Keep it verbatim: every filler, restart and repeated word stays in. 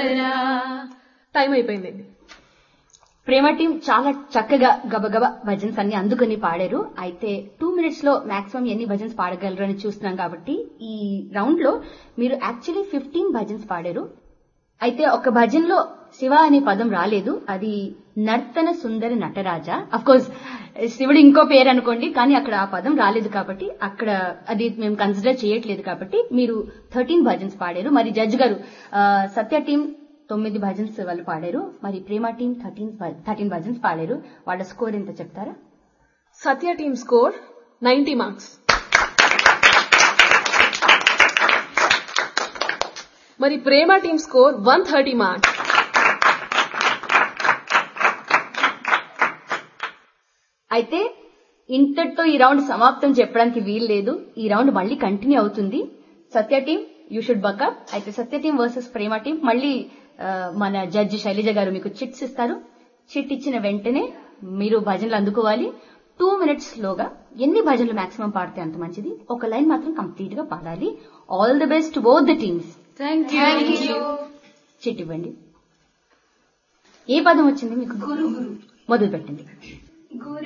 సుందరా. Time అయిపోయిందండి. ప్రేమ team చాలా చక్కగా గబగబా భజన్స్ అన్ని అందుకని పాడారు. అయితే టూ మినిట్స్ లో మాక్సిమం ఎన్ని భజన్స్ పాడగలరు అని చూస్తున్నాం కాబట్టి ఈ రౌండ్ లో మీరు యాక్చువల్లీ ఫిఫ్టీన్ భజన్స్ పాడారు. అయితే ఒక భజన్ లో శివ అనే పదం రాలేదు. అది నర్తన సుందర నటరాజ. అఫ్ కోర్స్ శివుడు ఇంకో పేరు అనుకోండి, కానీ అక్కడ ఆ పదం రాలేదు కాబట్టి అక్కడ అది మేము కన్సిడర్ చేయట్లేదు. కాబట్టి మీరు థర్టీన్ భజన్స్ పాడారు. మరి జడ్జ్ గారు సత్య టీం తొమ్మిది భజన్స్ వాళ్ళు పాడారు, మరి ప్రేమ టీం థర్టీన్ థర్టీన్ భజన్స్ పాడారు. వాళ్ళ స్కోర్ ఎంత చెప్తారా? సత్య టీం స్కోర్ నైన్టీ మార్క్స్. మరి ప్రేమ team score one thirty marks. అయితే ఇంతటితో ఈ రౌండ్ సమాప్తం చెప్పడానికి వీలు లేదు. ఈ రౌండ్ మళ్ళీ కంటిన్యూ అవుతుంది. సత్య టీం యూ షుడ్ బకప్. అయితే సత్య టీం వర్సెస్ ప్రేమ టీం మళ్ళీ మన జడ్జి శైలజ గారు మీకు చిట్స్ ఇస్తారు. చిట్ ఇచ్చిన వెంటనే మీరు భజనలు అందుకోవాలి. టూ మినిట్స్ లోగా ఎన్ని భజనలు మాక్సిమం పాడితే అంత మంచిది. ఒక లైన్ మాత్రం కంప్లీట్ గా పాడాలి. All the best to both the teams. Chit ఇవ్వండి. ఏ పదం వచ్చింది మీకు? మొదలు పెట్టండి.